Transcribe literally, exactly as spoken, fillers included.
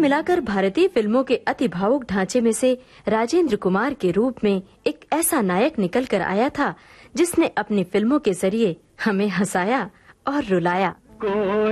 मिलाकर भारतीय फिल्मों के अति भावुक ढांचे में से राजेंद्र कुमार के रूप में एक ऐसा नायक निकल कर आया था जिसने अपनी फिल्मों के जरिए हमें हंसाया और रुलाया।